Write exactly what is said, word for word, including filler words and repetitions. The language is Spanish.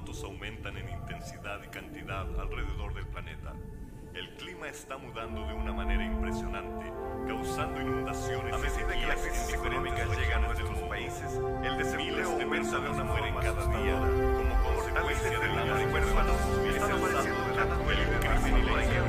terremotos aumentan en intensidad y cantidad alrededor del planeta. El clima está mudando de una manera impresionante, causando inundaciones. A medida que las crisis económicas llegan a nuestros países, el desempleo aumenta de una mueren cada día. Como consecuencia de la fuerza, están apareciendo cada vez el crimen y la